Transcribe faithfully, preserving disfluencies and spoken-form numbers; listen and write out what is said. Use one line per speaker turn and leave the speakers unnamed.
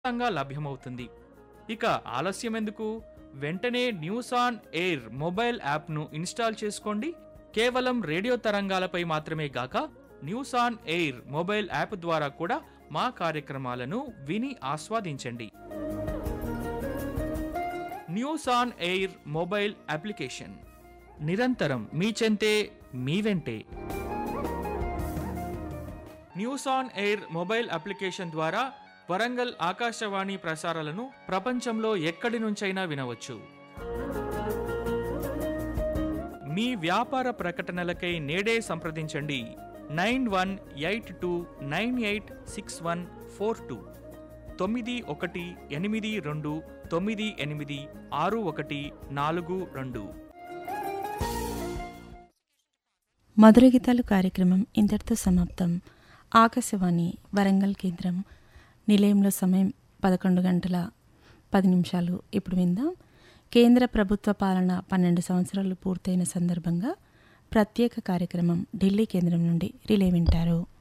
ఉచితంగా లభ్యమవుతుంది. ఇక ఆలస్యం ఎందుకు? వెంటనే న్యూస్ ఆన్ ఎయిర్ మొబైల్ యాప్ను ఇన్స్టాల్ చేసుకోండి. కేవలం రేడియో తరంగాలపై మాత్రమే గాక news on air mobile app ద్వారా కూడా మా కార్యక్రమాలను విని ఆస్వాదించండి. News on air mobile application నిరంతరం మీ చెంతే, మీ వెంటే. News on air mobile application ద్వారా వరంగల్ ఆకాశవాణి ప్రసారాలను ప్రపంచంలో ఎక్కడి నుంచైనా వినవచ్చు. మీ వ్యాపార ప్రకటనలకై నేడే సంప్రదించండి nine one eight two nine eight six one four two తొమ్మిది ఒకటి ఎనిమిది రెండు తొమ్మిది ఎనిమిది ఆరు ఒకటి నాలుగు రెండు.
మధుర గీతాలు కార్యక్రమం ఇంతటితో సమాప్తం. ఆకాశవాణి వరంగల్ కేంద్రం నిలయంలో సమయం పదకొండు గంటల పది నిమిషాలు. ఇప్పుడు విందాం. కేంద్ర ప్రభుత్వ పాలన పన్నెండు సంవత్సరాలు పూర్తయిన సందర్భంగా ప్రత్యేక కార్యక్రమం ఢిల్లీ కేంద్రం నుండి రిలే వింటారు.